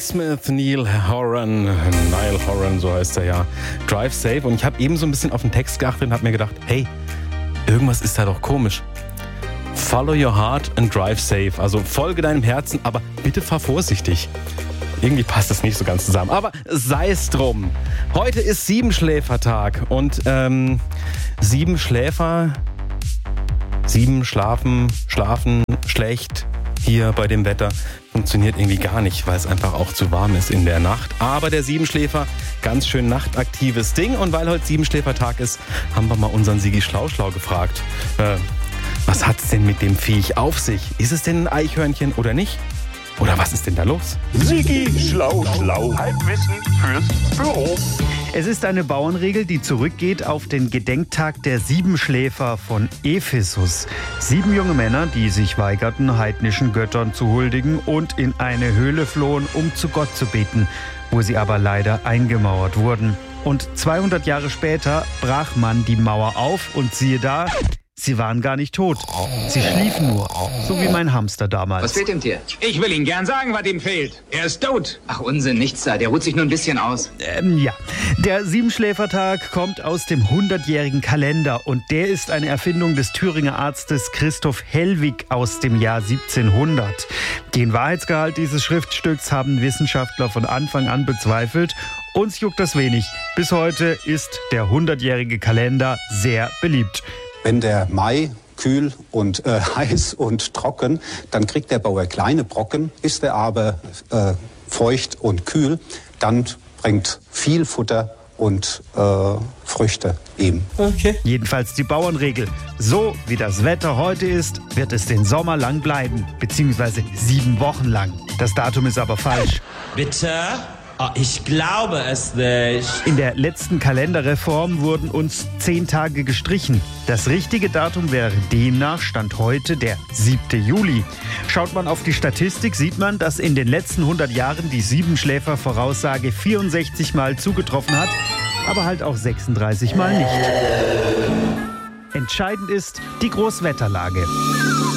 Smith, Niall Horan, so heißt er ja. Drive Safe. Und ich habe eben so ein bisschen auf den Text geachtet und habe mir gedacht, hey, irgendwas ist da doch komisch. Follow your heart and drive safe. Also folge deinem Herzen, aber bitte fahr vorsichtig. Irgendwie passt das nicht so ganz zusammen. Aber sei es drum. Heute ist Siebenschläfertag. Und Siebenschläfer, schlafen schlecht hier bei dem Wetter. Funktioniert irgendwie gar nicht, weil es einfach auch zu warm ist in der Nacht. Aber der Siebenschläfer, ganz schön nachtaktives Ding. Und weil heute Siebenschläfertag ist, haben wir mal unseren Sigi Schlauschlau gefragt. Was hat's denn mit dem Viech auf sich? Ist es denn ein Eichhörnchen oder nicht? Oder was ist denn da los? Sigi Schlauschlau. Halbwissen fürs Büro. Es ist eine Bauernregel, die zurückgeht auf den Gedenktag der Siebenschläfer von Ephesus. 7 junge Männer, die sich weigerten, heidnischen Göttern zu huldigen und in eine Höhle flohen, um zu Gott zu beten, wo sie aber leider eingemauert wurden. Und 200 Jahre später brach man die Mauer auf und siehe da, sie waren gar nicht tot. Sie schliefen nur, so wie mein Hamster damals. Was fehlt dem Tier? Ich will Ihnen gern sagen, was ihm fehlt. Er ist tot. Ach Unsinn, nichts da. Der ruht sich nur ein bisschen aus. Ja. Der Siebenschläfertag kommt aus dem 100-jährigen Kalender und der ist eine Erfindung des Thüringer Arztes Christoph Hellwig aus dem Jahr 1700. Den Wahrheitsgehalt dieses Schriftstücks haben Wissenschaftler von Anfang an bezweifelt. Uns juckt das wenig. Bis heute ist der 100-jährige Kalender sehr beliebt. Wenn der Mai kühl und heiß und trocken, dann kriegt der Bauer kleine Brocken. Ist er aber feucht und kühl, dann bringt viel Futter und Früchte ihm. Okay. Jedenfalls die Bauernregel. So wie das Wetter heute ist, wird es den Sommer lang bleiben. Beziehungsweise 7 Wochen lang. Das Datum ist aber falsch. Bitte? Oh, ich glaube es nicht. In der letzten Kalenderreform wurden uns 10 Tage gestrichen. Das richtige Datum wäre demnach Stand heute der 7. Juli. Schaut man auf die Statistik, sieht man, dass in den letzten 100 Jahren die Siebenschläfer-Voraussage 64 Mal zugetroffen hat, aber halt auch 36 Mal nicht. Entscheidend ist die Großwetterlage.